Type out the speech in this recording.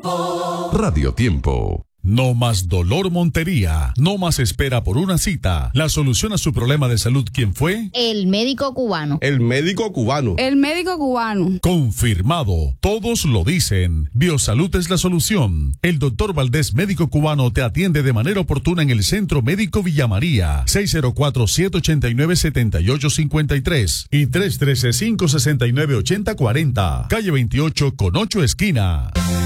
Radio Tiempo. No más dolor Montería, no más espera por una cita. La solución a su problema de salud, ¿quién fue? El médico cubano. El médico cubano. El médico cubano. Confirmado, todos lo dicen. Biosalud es la solución. El doctor Valdés, médico cubano, te atiende de manera oportuna en el Centro Médico Villa María, 604-789-7853 y 313-569-8040, calle 28 con 8 esquina.